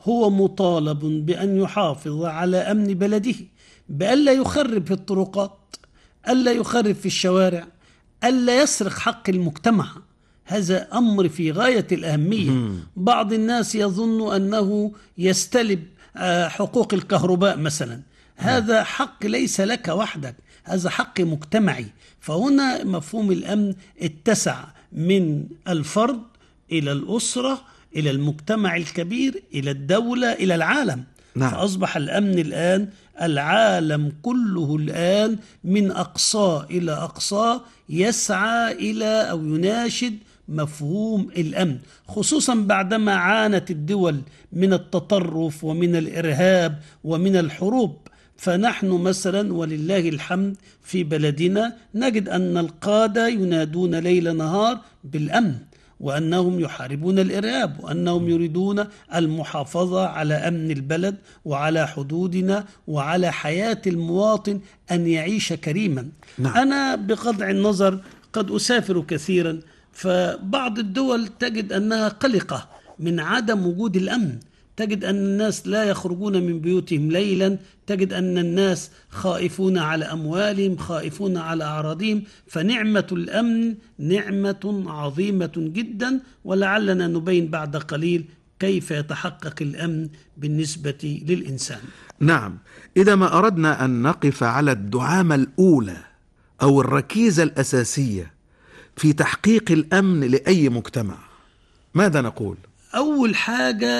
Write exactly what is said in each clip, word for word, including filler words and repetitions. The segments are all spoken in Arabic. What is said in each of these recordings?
هو مطالب بأن يحافظ على أمن بلده، بألا يخرب في الطرقات، ألا يخرب في الشوارع، ألا يسرق حق المجتمع. هذا أمر في غاية الأهمية. بعض الناس يظن أنه يستلب حقوق الكهرباء مثلا، هذا حق ليس لك وحدك، هذا حق مجتمعي. فهنا مفهوم الأمن اتسع من الفرد إلى الأسرة إلى المجتمع الكبير إلى الدولة إلى العالم. نعم. فأصبح الأمن الآن العالم كله الآن من أقصى إلى أقصى يسعى إلى أو يناشد مفهوم الأمن، خصوصا بعدما عانت الدول من التطرف ومن الإرهاب ومن الحروب. فنحن مثلا ولله الحمد في بلدنا نجد أن القادة ينادون ليل نهار بالأمن، وأنهم يحاربون الإرهاب، وأنهم يريدون المحافظة على أمن البلد وعلى حدودنا وعلى حياة المواطن أن يعيش كريما. نعم. أنا بقطع النظر قد أسافر كثيرا، فبعض الدول تجد أنها قلقة من عدم وجود الأمن، تجد أن الناس لا يخرجون من بيوتهم ليلا، تجد أن الناس خائفون على أموالهم، خائفون على أعراضهم. فنعمة الأمن نعمة عظيمة جدا، ولعلنا نبين بعد قليل كيف يتحقق الأمن بالنسبة للإنسان. نعم، إذا ما أردنا أن نقف على الدعامة الأولى أو الركيزة الأساسية في تحقيق الأمن لأي مجتمع، ماذا نقول؟ أول حاجة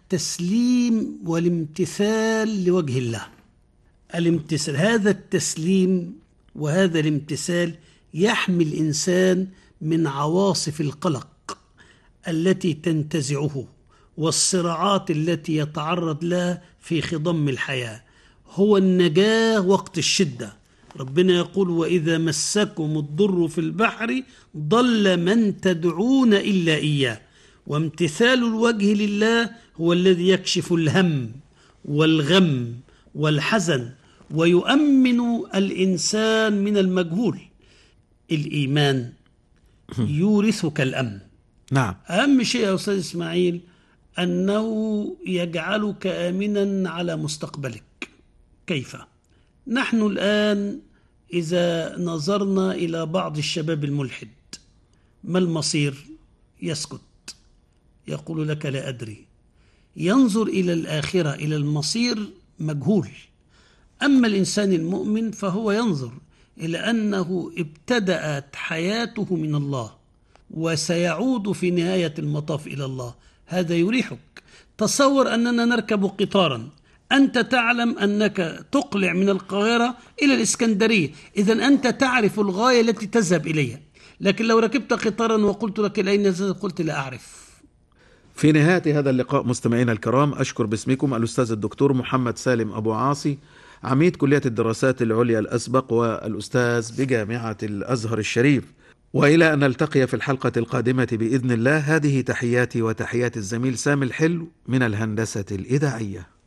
التسليم والامتثال لوجه الله. الامتثال، هذا التسليم وهذا الامتثال يحمي الإنسان من عواصف القلق التي تنتزعه والصراعات التي يتعرض لها في خضم الحياة. هو النجاة وقت الشدة. ربنا يقول: وإذا مسكم الضر في البحر ضل من تدعون إلا إياه. وامتثال الوجه لله هو الذي يكشف الهم والغم والحزن ويؤمن الإنسان من المجهول. الإيمان يورثك الأمن. نعم. أهم شيء يا أستاذ إسماعيل أنه يجعلك آمنا على مستقبلك. كيف؟ نحن الآن إذا نظرنا إلى بعض الشباب الملحد، ما المصير؟ يسكت، يقول لك لا أدري. ينظر إلى الآخرة، إلى المصير مجهول. أما الإنسان المؤمن فهو ينظر إلى أنه ابتدأت حياته من الله وسيعود في نهاية المطاف إلى الله. هذا يريحك. تصور أننا نركب قطارا، أنت تعلم أنك تقلع من القاهرة إلى الإسكندرية، إذن أنت تعرف الغاية التي تذهب إليها. لكن لو ركبت قطارا وقلت لك أين تذهب قلت لا أعرف. في نهاية هذا اللقاء مستمعينا الكرام، أشكر باسمكم الأستاذ الدكتور محمد سالم أبو عاصي، عميد كلية الدراسات العليا الأسبق والأستاذ بجامعة الأزهر الشريف. وإلى أن نلتقي في الحلقة القادمة بإذن الله، هذه تحياتي وتحيات الزميل سامي الحلو من الهندسة الإذاعية.